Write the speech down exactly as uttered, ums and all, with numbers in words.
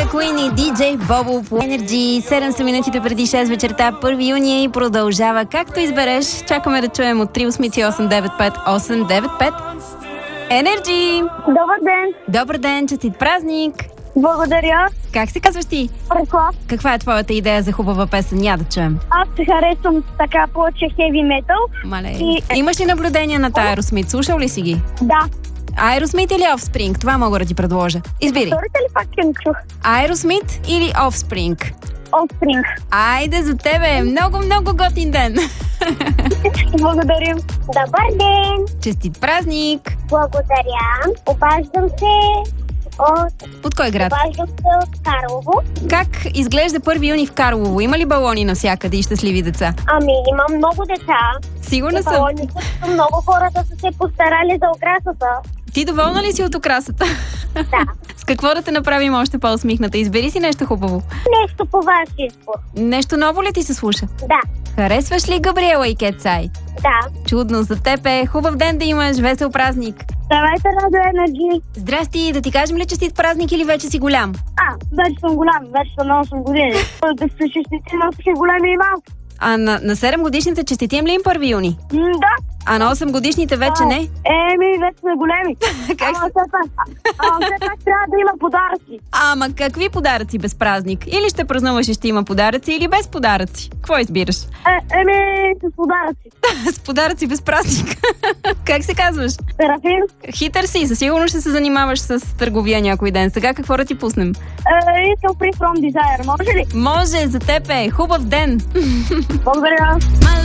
Queen и ди джей Бобо по Energy. седем са минутите преди шест вечерта, първи юни, и продължава както избереш. Чакаме да чуем от три осмици осем девет пет осем девет пет. Energy! Добър ден! Добър ден, честит празник! Благодаря. Как се казваш ти? Преслав. Каква е твоята идея за хубава песен? Я да чуем. Аз се харесвам така повече хеви метал. Мале. И... Имаш ли наблюдения на Aerosmith? Слушал ли си ги? Да. Aerosmith или Offspring? Това мога да ти предложа. Избери. Вторите ли пак не чух? Aerosmith или Offspring? Offspring. Айде за тебе! Много, много готин ден! Благодарим. Добър ден! Честит празник! Благодаря. Обаждам се от... От кой град? Обаждам се от Карлово. Как изглежда първи юни в Карлово? Има ли балони навсякъде и щастливи деца? Ами, имам много деца. Сигурна съм. Доволни са, много хората са се постарали за украсата. Ти доволна ли си от украсата? Да. С какво да те направим още по-усмихната? Избери си нещо хубаво. Нещо по ваш избор. Нещо ново ли ти се слуша? Да. Харесваш ли Габриела и Кетсай? Да. Чудно за теб е. Хубав ден да имаш. Весел празник. Давайте Радио Енерджи. Здрасти, да ти кажем ли честит празник или вече си голям? А, вече съм голям, вече съм на осем години. Да се честити на всички големи и малки. А на, на седем годишните честитим ли им първи юни? М, да. А на осем годишните вече не? Еми, вече сме големи. Как Ама се... все пак, ама все пак трябва да има подаръци. Ама какви подаръци без празник? Или ще празнуваш и ще има подаръци, или без подаръци? Какво избираш? Е, еми, с подаръци. С подаръци без празник. Как се казваш? Серафим. Хитър си, със сигурност ще се занимаваш с търговия някой ден. Сега какво да ти пуснем? Е, искам Free From Desire, може ли? Може, за теб е. Хубав ден! Благодаря.